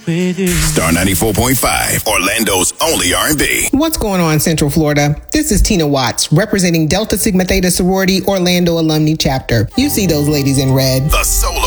with you. Star 94.5, Orlando's only R&B. What's going on, Central Florida? This is Tina Watts, representing Delta Sigma Theta Sorority Orlando Alumni Chapter. You see those ladies in red. The Soul